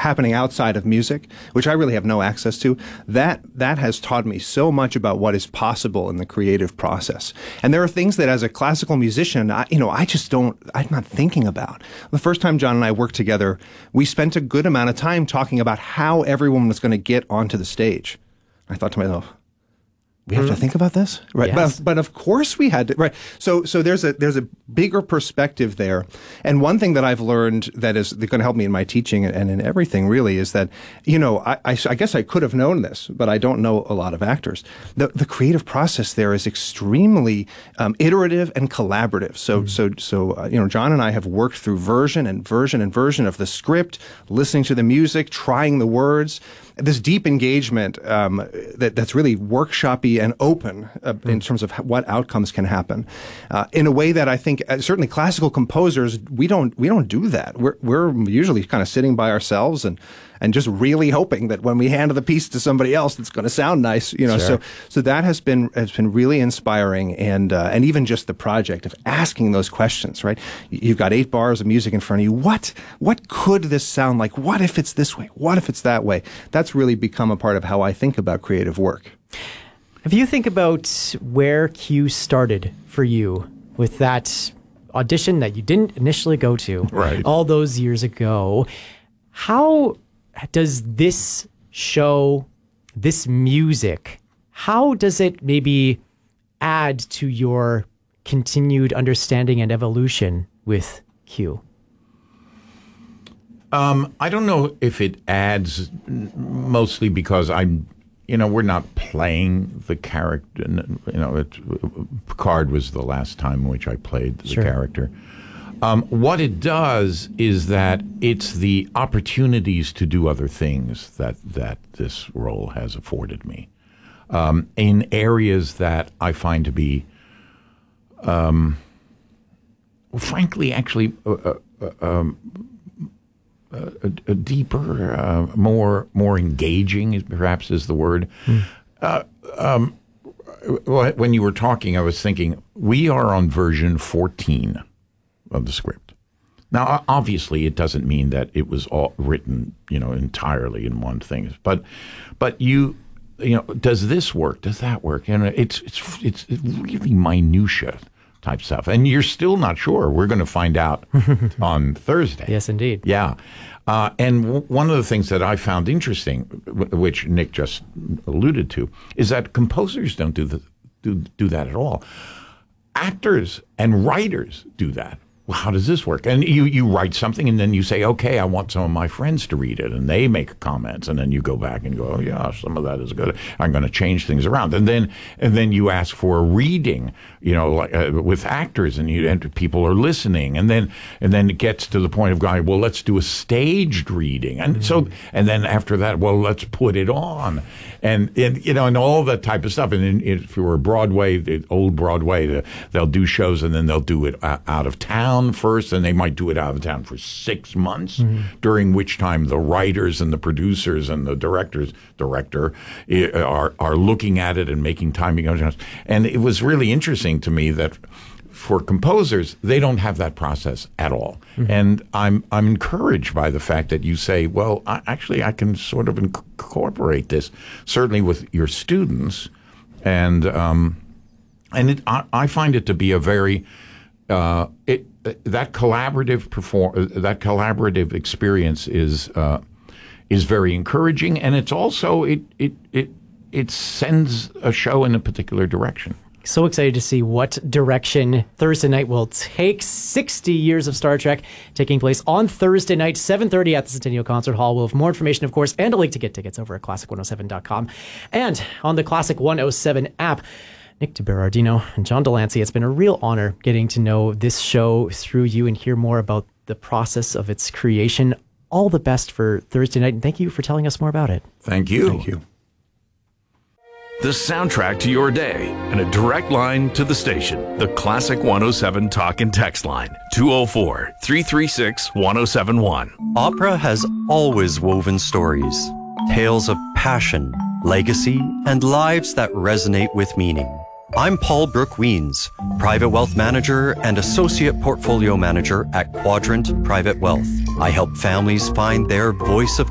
happening outside of music, which I really have no access to, that has taught me so much about what is possible in the creative process. And there are things that as a classical musician, I'm not thinking about. The first time John and I worked together, we spent a good amount of time talking about how everyone was going to get onto the stage. I thought to myself, we have to think about this, right? Yes. But of course we had to, right? So there's a bigger perspective there, and one thing that I've learned that is going to help me in my teaching and in everything really is that, I guess I could have known this, but I don't know a lot of actors. The creative process there is extremely iterative and collaborative. So John and I have worked through version and version and version of the script, listening to the music, trying the words. This deep engagement that's really workshoppy and open in terms of what outcomes can happen, in a way that I think certainly classical composers we don't do that. We're usually kind of sitting by ourselves and just really hoping that when we hand the piece to somebody else, it's going to sound nice. Sure. So that has been really inspiring, and even just the project of asking those questions. Right, you've got 8 bars of music in front of you. What could this sound like? What if it's this way? What if it's that way? That's really become a part of how I think about creative work. If you think about where Q started for you with that audition that you didn't initially go to, right, all those years ago, how does this show, this music, how does it maybe add to your continued understanding and evolution with Q? I don't know if it adds, mostly because we're not playing the character. Picard was the last time in which I played the character. What it does is that it's the opportunities to do other things that this role has afforded me, in areas that I find to be, frankly, actually, a deeper, more engaging, perhaps is the word. When you were talking, I was thinking we are on version 14 of the script. Now, obviously, it doesn't mean that it was all written, entirely in one thing. But does this work? Does that work? It's really minutia type stuff, and you're still not sure. We're going to find out on Thursday. Yes, indeed. Yeah, and one of the things that I found interesting, which Nick just alluded to, is that composers don't do that at all. Actors and writers do that. Well, how does this work? And you write something, and then you say, okay, I want some of my friends to read it, and they make comments, and then you go back and go, oh yeah, some of that is good. I'm going to change things around, and then you ask for a reading, with actors, and people are listening, and then it gets to the point of going, well, let's do a staged reading, and and then after that, well, let's put it on, and all that type of stuff. And if you were Broadway, the old Broadway, they'll do shows, and then they'll do it out of town first, and they might do it out of town for 6 months, during which time the writers and the producers and the director are looking at it and making timing adjustments. And it was really interesting to me that for composers, they don't have that process at all. And I'm encouraged by the fact that you say, well, I can sort of incorporate this, certainly with your students, and I find it to be a very that collaborative experience is very encouraging, and it's also it sends a show in a particular direction. So excited to see what direction Thursday night will take. 60 years of Star Trek taking place on Thursday night, 7:30 at the Centennial Concert Hall. We'll have more information, of course, and a link to get tickets over at classic107.com and on the Classic 107 app. Nick DiBerardino and John Delancey, it's been a real honor getting to know this show through you and hear more about the process of its creation. All the best for Thursday night, and thank you for telling us more about it. Thank you. Thank you. The soundtrack to your day and a direct line to the station. The Classic 107 Talk and Text line, 204-336-1071. Opera has always woven stories, tales of passion, legacy, and lives that resonate with meaning. I'm Paul Brooke Weens, Private Wealth Manager and Associate Portfolio Manager at Quadrant Private Wealth. I help families find their voice of